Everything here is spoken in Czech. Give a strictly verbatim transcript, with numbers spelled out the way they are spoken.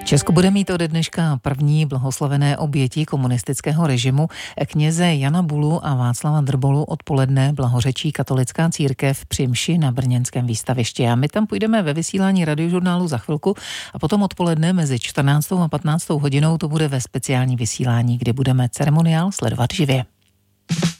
Česko bude mít ode dneška první blahoslavené oběti komunistického režimu. Kněze Jana Bulu a Václava Drbolu odpoledne blahořečí katolická církev při mši na brněnském výstavišti. A my tam půjdeme ve vysílání Radiožurnálu za chvilku a potom odpoledne mezi čtrnáctou a patnáctou hodinou to bude ve speciální vysílání, kdy budeme ceremoniál sledovat živě.